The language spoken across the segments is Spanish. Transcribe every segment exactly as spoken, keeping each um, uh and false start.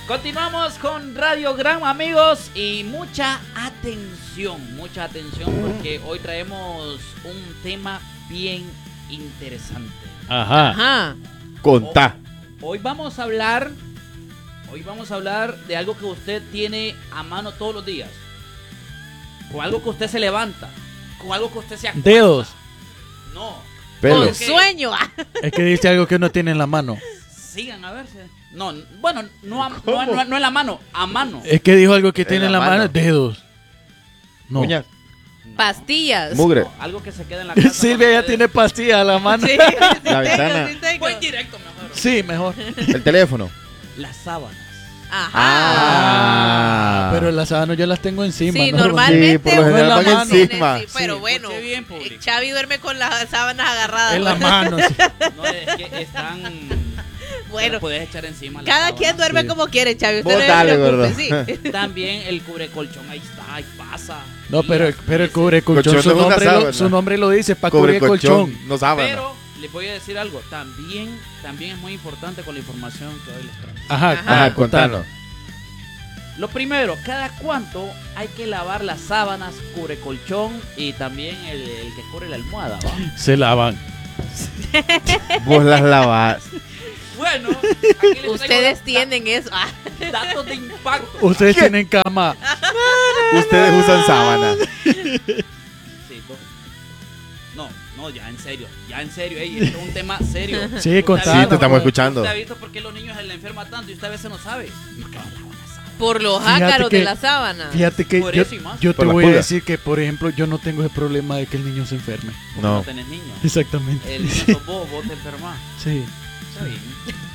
Continuamos con Radiogram, amigos, y mucha atención, mucha atención porque hoy traemos un tema bien interesante. Ajá. Ajá. Contá. Hoy vamos a hablar, hoy vamos a hablar de algo que usted tiene a mano todos los días, con algo que usted se levanta, con algo que usted se acuesta. Dedos. No. Pelos. Con sueño. Es que dice algo que uno tiene en la mano. Sigan a verse. No, bueno, no, a- no, no, no en la mano, a mano. Es que dijo algo que tiene En en la la mano. mano. Dedos. No. Uñas. No. Pastillas. Mugre. No, algo que se queda en la casa. Silvia cuando ya usted- tiene pastilla a la mano. Sí, sí La tengo, ventana. sí tengo. Voy directo mejor. Sí, mejor. El teléfono. Las sábanas. Ajá. Ah. Pero las sábanas yo las tengo encima. Sí, ¿no? normalmente Sí, por lo uno general las van tiene, encima. sí, pero Sí, bueno, escuche bien, público. eh, Chavi duerme con las sábanas agarradas. En la mano. Sí. No, es que están. Bueno, Te puedes echar encima. las cada sábanas. quien duerme Sí. como quiere, Chavi. Usted Vos no dale, se preocupe, gordo. sí. También el cubrecolchón, ahí está, ahí pasa. No, pero, Días, pero el meses. cubre colchón, Colchón su no es una nombre, lo, sábana. su nombre lo dice, para Cubre cubrir colchón. colchón. No sábana. Pero les voy a decir algo. También, también es muy importante con la información que hoy les traigo. Ajá, Ajá, ajá, contanos. contanos. Lo primero, ¿cada cuánto hay que lavar las sábanas, cubrecolchón y también el, el que cubre la almohada, va? Se lavan. Vos las lavas. Bueno, aquí les traigo Ustedes da- tienen eso. Ah, datos de impacto. Ustedes ¿Qué? tienen cama. Ustedes usan sábana. Sí, dos. No, no, ya en serio, ya en serio, ey, esto es un tema serio. Sí, Usted ha contanos, visto- Sí, te estamos pues. escuchando. ¿Usted ha visto por qué los niños se le enferma tanto y usted a veces no sabe? Porque no lavan las sábanas. por los Fíjate ácaros que- de la sábana. Fíjate que Por yo, eso y más. yo Por te las voy a pulgas. decir que, por ejemplo, yo no tengo ese problema de que el niño se enferme. Porque no No. tenés niños. Exactamente. El niño sos vos, vos te enfermas. Sí. Está bien.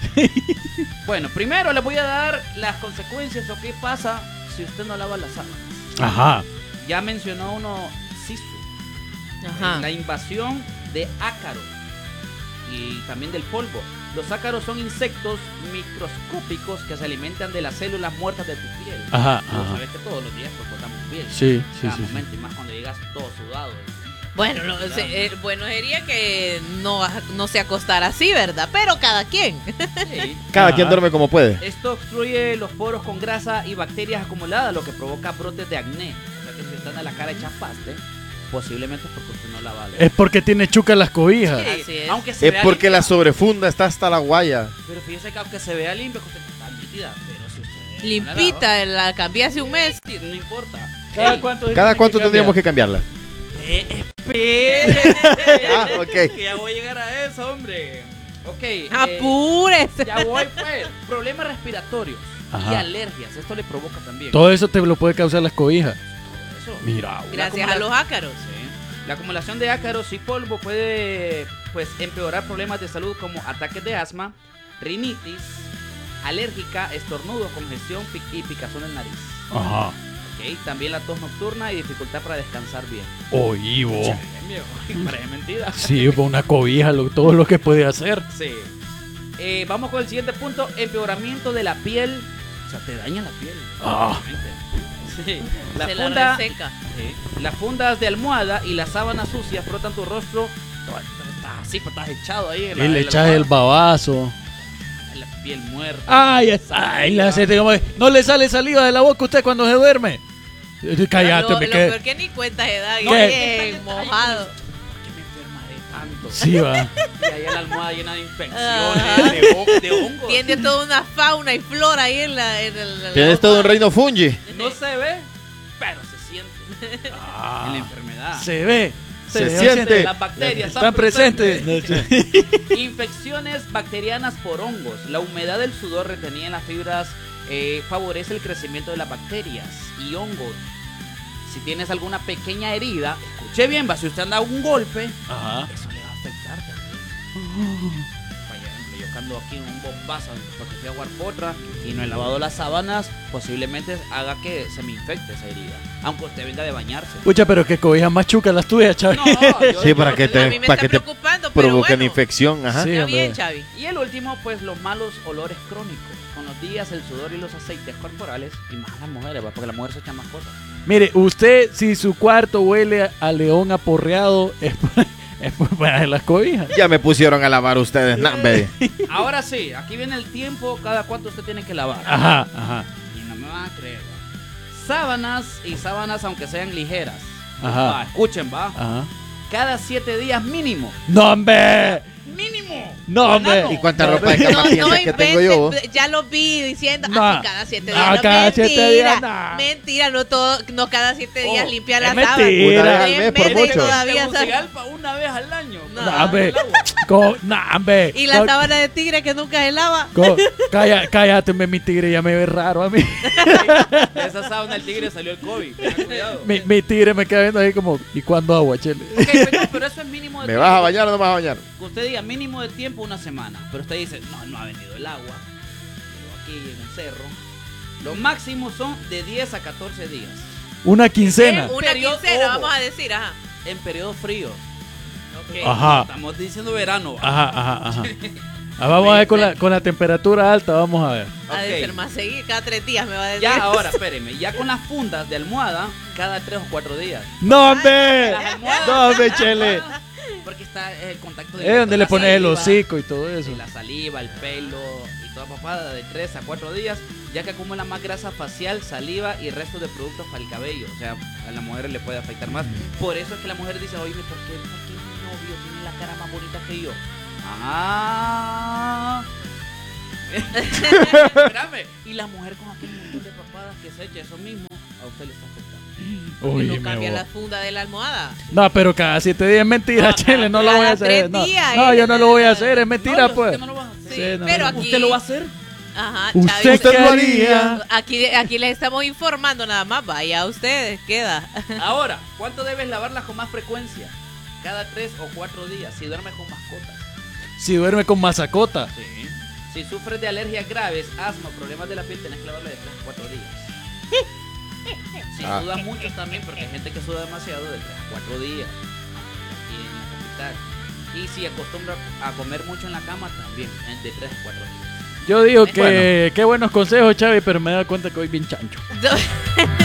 Bueno, primero les voy a dar las consecuencias o qué pasa si usted no lava las sábanas. Ajá. Ya mencionó uno Sisu, Ajá. la invasión de ácaros y también del polvo. Los ácaros son insectos microscópicos que se alimentan de las células muertas de tu piel. Ajá, Tú ajá. sabes que todos los días pues cortamos piel. Sí, sí, Cada sí, sí. momento, y más cuando llegas todo sudado. Bueno, no, se- eh, bueno sería que no, no se acostara así, ¿verdad? Pero cada quien. Sí. Cada Ajá. quien duerme como puede. Esto obstruye los poros con grasa y bacterias acumuladas, lo que provoca brotes de acné. O sea que si usted anda la cara hecha paste, posiblemente es porque usted no lava. Es porque tiene chuca las cobijas. Sí, Así es. Aunque se Es vea porque limpia. la sobrefunda está hasta la guaya. Pero fíjese que aunque se vea limpia, que usted está nítida, pero si usted Limpita, la cambié hace un mes. no la lava, sí, no importa. ¿Cada Ey, cuánto, ¿Cada cuánto tendríamos que cambiarla? eh, espere. Ah, ok. Que ya voy a llegar a eso, hombre. Ok. eh, Apúrese. ya voy, pues. Problemas respiratorios y Ajá. alergias. Esto le provoca también. Todo eso te lo puede causar las cobijas. Todo eso. Mira. La Gracias a acumula- los ácaros. Sí. La acumulación de ácaros y polvo puede pues empeorar problemas de salud como ataques de asma, rinitis, alérgica, estornudos, congestión pi- y picazón en nariz. Ajá. Ok, también la tos nocturna y dificultad para descansar bien. Oivo. Bien, viejo. Parece mentira. Sí, pues una cobija, lo- todo lo que puede hacer. Sí. Eh, vamos con el siguiente punto, empeoramiento de la piel. O sea, te daña la piel. Ah. Obviamente. Sí. La Se funda, la reseca. sí. Las fundas de almohada y las sábanas sucias frotan tu rostro. Todo- Estás así, pues, estás echado ahí. en la- Y le en la echas el almohada. babazo. La piel muerta. Ay, ay, le hace como- no le sale saliva de la boca a usted cuando se duerme. Eh, Cállate, lo, me lo quedé. peor que ni cuenta de edad. No, ¿Qué? Bien mojado. ¿Por qué me enfermaré tanto? Sí, va. Y ahí en la almohada llena de infecciones, Ajá. de, ho- de hongos. Tiene toda una fauna y flora ahí en la. En el, en la Tienes todo un boca. reino fungi. No se ve, pero se siente en la Ah, enfermedad. se ve. Se siente. Las bacterias Están presentes. Infecciones bacterianas por hongos. La humedad del sudor retenida en las fibras eh, favorece el crecimiento de las bacterias y hongos. Si tienes alguna pequeña herida, escuche bien, va, si usted anda un golpe, Ajá. eso le va a afectar también. Por ejemplo, yo que ando aquí en un bombazo porque fui a jugar potra y no he lavado las sábanas, posiblemente haga que se me infecte esa herida, aunque usted venga de bañarse. Pucha, pero que cobijas más chucas las tuyas, Chavi. No, yo- Sí, yo- para que A te, mí me para está que te preocupando, pero provoquen bueno. infección. Ajá. Sí. Está hombre. bien, Chavi. Y el último, pues los malos olores crónicos. Con los días, el sudor y los aceites corporales, y más las mujeres, ¿va? Porque la mujer se echa más cosas. Mire, usted, si su cuarto huele a león aporreado, es, Es muy buena de las cobijas. Ya me pusieron a lavar ustedes, nambe. Ahora sí, aquí viene el tiempo, cada cuánto usted tiene que lavar. Ajá, ajá. Y no me van a creer. Sábanas y sábanas aunque sean ligeras. Ajá. Va, escuchen, va. Ajá. Cada siete días mínimo. ¡No, hombre! ¡Mínimo! No, hombre. Banano. ¿Y cuánta ropa de cama No, no piensas que tengo yo? vos? inventen, ya lo vi diciendo, No. ah, que cada siete No, días. No, cada mentira, siete días, no. mentira, no todo, no cada siete días Oh, limpia es la sábana. mentira. Una vez al mes, por En vez de mucho. todavía sa- Tegucigalpa una vez al año. No. No, hombre. Co- no, hombre. Y la Co- sábana de tigre que nunca se lava. co- calla- Cállate, me, mi tigre ya me ve raro a mí. De esa sábana el tigre salió el COVID. Tenga cuidado. mi, mi tigre me queda viendo ahí como, ¿y cuándo agua, chele? Ok, pero, pero eso es mínimo de ¿Me tiempo. vas a bañar o no me vas a bañar? Que usted diga mínimo de tiempo una semana. Pero usted dice, no, no ha venido el agua. Pero aquí en el cerro. Los máximos son de diez a catorce días. Una quincena. Una Periodo- quincena, ojo. vamos a decir, ajá. En periodo frío. Ok. Ajá. Estamos diciendo verano. ¿va? Ajá, ajá, ajá. Ah, vamos a ver con la, con la temperatura alta, vamos a ver. Ha de Ok. ser más seguir, cada tres días me va a decir. Ya ahora, espéreme, ya con las fundas de almohada, cada tres o cuatro días. ¡No, hombre! Las almohadas- ¡No, hombre, chele! Porque está el contacto Es directo, donde la le pones el saliva, hocico y todo eso. y la saliva, el pelo y toda papada de tres a cuatro días, ya que acumula más grasa facial, saliva y restos de productos para el cabello. O sea, a la mujer le puede afectar más. Por eso es que la mujer dice, oye, ¿por qué, por qué mi novio tiene la cara más bonita que yo? Ah. Espérame. Y la mujer con aquel montón de papadas que se echa eso mismo, a usted le está afectando. Y Uy, no me cambia voy. la funda de la almohada. No, pero cada siete días es mentira, No, chele, no lo cada voy a hacer. tres No, días, no, eh. yo no lo voy a hacer, es mentira, No, yo sé pues. que no lo vas a hacer. Sí, Sí, no, pero no. aquí. ¿Usted lo va a hacer? Ajá, ¿Usted Chavi, qué haría? Aquí, aquí les estamos informando nada más. Vaya ustedes, queda. Ahora, ¿cuánto debes lavarlas con más frecuencia? Cada tres o cuatro días, si duermes con mascotas. Si duerme con masacota. Sí. Si sufres de alergias graves, asma, problemas de la piel, tenés que lavarla de tres a cuatro días. Si Ah. sudas mucho también, porque hay gente que suda demasiado, de tres a cuatro días. Aquí en el hospital. Y si acostumbra a comer mucho en la cama, también, eh, de tres a cuatro días. Yo digo que Bueno. qué buenos consejos, Chavi, pero me da cuenta que hoy bien chancho.